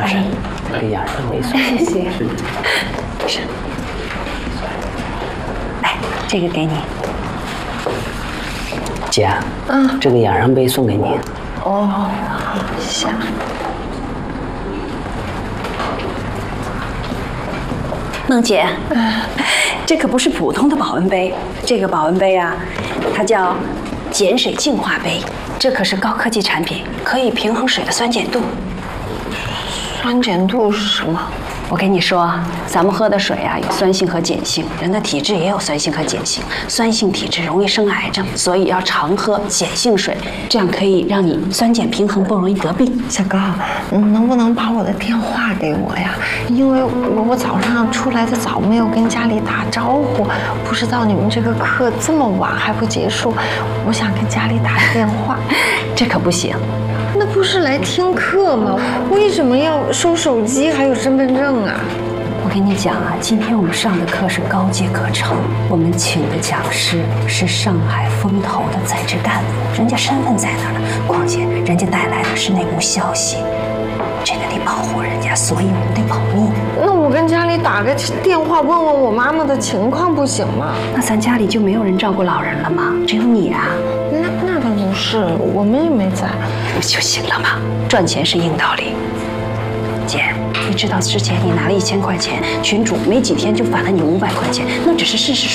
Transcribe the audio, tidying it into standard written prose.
老师，给养生没送。 谢谢。是。哎，这个给你。 姐，这个养生杯送给你。 哦，行。梦姐，这可不是普通的保温杯，这个保温杯啊，它叫碱水净化杯，这可是高科技产品，可以平衡水的酸碱度。 酸碱度是什么？ 我跟你说，咱们喝的水啊，有酸性和碱性，人的体质也有酸性和碱性。酸性体质容易生癌症，所以要常喝碱性水，这样可以让你酸碱平衡，不容易得病。 小高，能不能把我的电话给我呀？因为我早上出来的早，没有跟家里打招呼，不知道你们这个课这么晚还不结束，我想跟家里打个电话。 这可不行。 那不是来听课吗？为什么要收手机还有身份证啊？ 我跟你讲啊，今天我们上的课是高阶课程，我们请的讲师是上海风投的在职干部，人家身份在那儿呢。况且人家带来的是内部消息，这个得保护人家，所以我们得保密。 那我跟家里打个电话问问我妈妈的情况不行吗？ 那咱家里就没有人照顾老人了吗？只有你啊。 那倒不是，我妹妹在， 不就行了吗？赚钱是硬道理。姐，你知道之前你拿了1000块钱，群主没几天就返了你500块钱，那只是事实。